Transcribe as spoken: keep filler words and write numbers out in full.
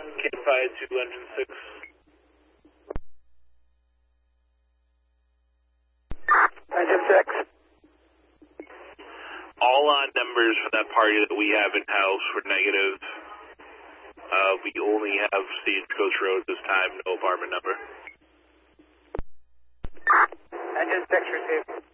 Campfire two, engine six. Engine six. All on numbers for that party that we have in-house were negative. Uh, we only have Stagecoach Road this time, no apartment number. Engine six received.